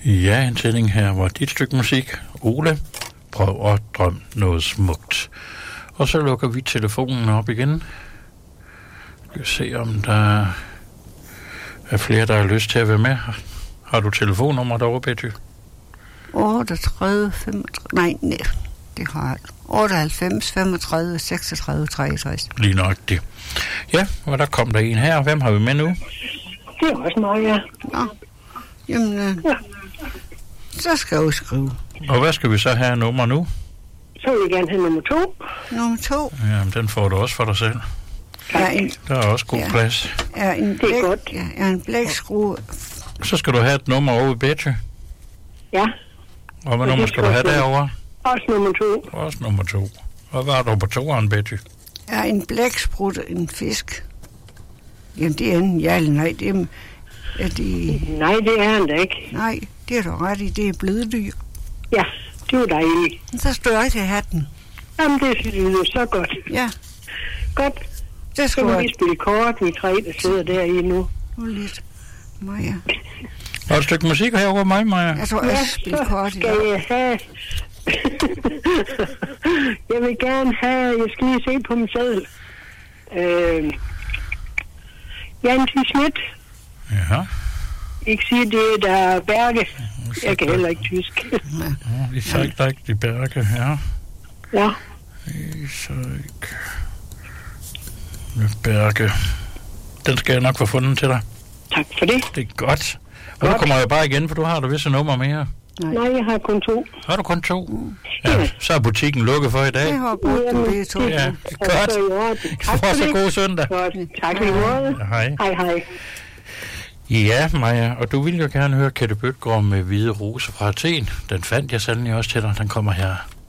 Ja, en tænding her var dit stykke musik. Ole, prøv at drømme noget smukt. Og så lukker vi telefonen op igen. Vi kan se, om der er flere, der har lyst til at være med. Har du telefonnummer derovre, Betty? 38, 35... Nej, det har jeg. 98, 35, 36, 63. Lige nok det. Ja, og der kom der en her. Hvem har vi med nu? Det er også mig, ja. Nå, jamen, ja. Så skal jeg jo skrive. Og hvad skal vi så have nummer nu? Så vil jeg gerne have nummer 2. Nummer 2. Jamen, den får du også for dig selv. Der er også god plads. Det er godt. Ja, er en blækskrue. Så skal du have et nummer over i Betty. Ja. Og hvad nummer skal du have derovre? Også nummer 2. Også nummer 2. Og hvad er du på 2'eren, Betty? Er en blæksprut en fisk? Jamen, det er enten ja eller nej. Det er de... Nej, det er han da ikke. Nej, det er du ret i. Det er bløddyr. Ja, det var dejligt. Så står jeg til hatten. Jamen, det lyder så godt. Ja. Godt. Det skal vi spille kort, vi 3, der sidder der i nu. Nu lidt. Maja. Og et stykke musik herovre mig, Maja. Jeg tror, jeg skal spille kort i dag. Skal jeg have... jeg vil gerne have... Jeg skal lige se på min seddel. Jan T. Schmidt. Ja. Ikke sige det, der er Berge. Jeg kan heller ikke tysk. Ja, Isak rigtig Berge, ja. Ja. Isak Berge. Den skal jeg nok få fundet til dig. Tak for det. Det er godt. Og nu kommer jeg bare igen, for du har da visse nummer mere. Nej, jeg har kun 2. Har du kun 2? Ja, så er butikken lukket for i dag. Jeg har brugt det 2. Ja, det er godt. Du får så god søndag. Godt. Tak i måde. Hej. Hej, hej. Ja, Maja, og du vil jo gerne høre Kette Bøtgaard med Hvide Rose fra Athen. Den fandt jeg sandelig også til dig. Den kommer her.